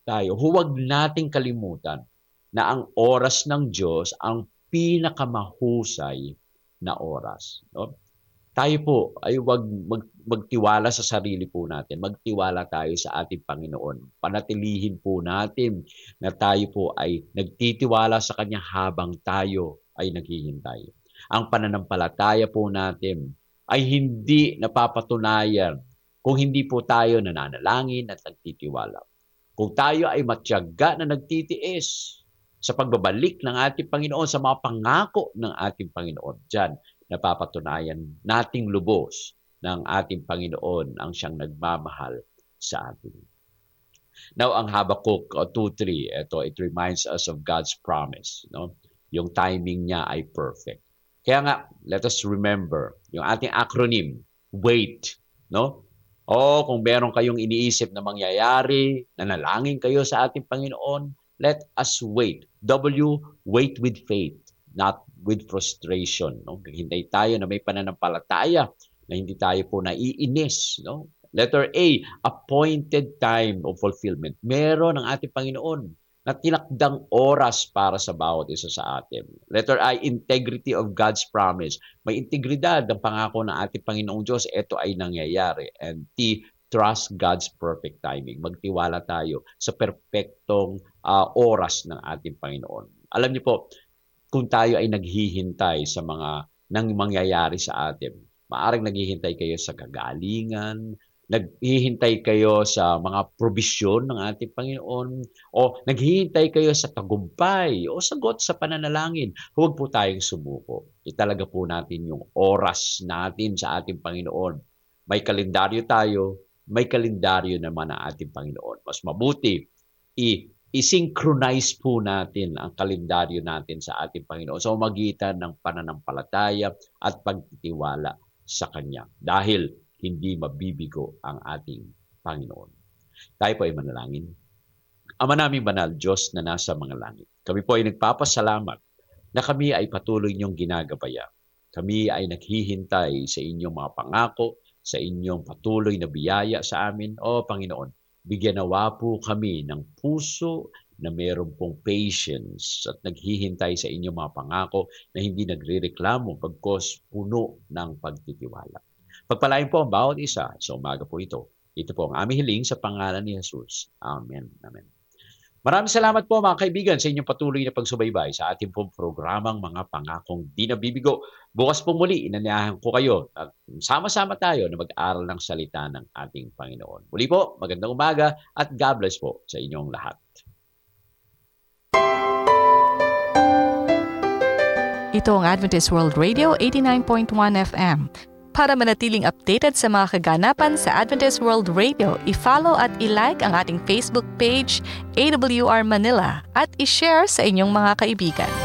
tayo, huwag nating kalimutan na ang oras ng Diyos ang pinakamahusay na oras. No? Tayo po ay huwag magtiwala sa sarili po natin. Magtiwala tayo sa ating Panginoon. Panatilihin po natin na tayo po ay nagtitiwala sa Kanya habang tayo ay naghihintay. Ang pananampalataya po natin ay hindi napapatunayan kung hindi po tayo nananalangin at nagtitiwala. Kung tayo ay matyaga na nagtitiis sa pagbabalik ng ating Panginoon, sa mga pangako ng ating Panginoon, diyan napapatunayan nating lubos ng ating Panginoon ang siyang nagmamahal sa atin. Now, ang Habakkuk 2:3, it reminds us of God's promise. No? Yung timing niya ay perfect. Kaya nga, let us remember, yung ating acronym, WAIT. No? O kung meron kayong iniisip na mangyayari, nanalangin kayo sa ating Panginoon, let us wait. W, wait with faith, not with frustration. No? Hintay tayo na may pananampalataya, na hindi tayo po naiinis. No? Letter A, appointed time of fulfillment. Meron ang ating Panginoon na tinakdang oras para sa bawat isa sa atin. Letter I, integrity of God's promise. May integridad ang pangako ng ating Panginoong Diyos. Ito ay nangyayari. And T, trust God's perfect timing. Magtiwala tayo sa perpektong oras ng ating Panginoon. Alam niyo po, kung tayo ay naghihintay sa mga nang mangyayari sa atin, maaring naghihintay kayo sa kagalingan, naghihintay kayo sa mga probisyon ng ating Panginoon, o naghihintay kayo sa tagumpay o sagot sa pananalangin. Huwag po tayong sumuko. Italaga po natin yung oras natin sa ating Panginoon. May kalendaryo tayo, may kalendaryo naman ang ating Panginoon. Mas mabuti, i-synchronize po natin ang kalendaryo natin sa ating Panginoon sa magitan ng pananampalataya at pagtitiwala sa Kanya. Dahil hindi mabibigo ang ating Panginoon. Tayo po ay manalangin. Ama naming banal, Diyos na nasa mga langit. Kami po ay nagpapasalamat na kami ay patuloy niyong ginagabaya. Kami ay naghihintay sa inyong mga pangako, sa inyong patuloy na biyaya sa amin. O Panginoon, bigyan nawa po kami ng puso na mayroon pong patience at naghihintay sa inyong mga pangako na hindi nagrereklamo pagkos puno ng pagtitiwala. Pagpalain po ang bawat isa sa umaga po ito. Ito po ang aming hiling sa pangalan ni Jesus. Amen. Amen. Maraming salamat po mga kaibigan sa inyong patuloy na pagsubaybay sa ating pong programang Mga Pangakong Di Nabibigo. Bukas po muli, inanyayahan ko kayo at sama-sama tayo na mag-aral ng salita ng ating Panginoon. Muli po, magandang umaga at God bless po sa inyong lahat. Ito ang Adventist World Radio 89.1 FM. Para manatiling updated sa mga kaganapan sa Adventist World Radio, i-follow at i-like ang ating Facebook page, AWR Manila, at i-share sa inyong mga kaibigan.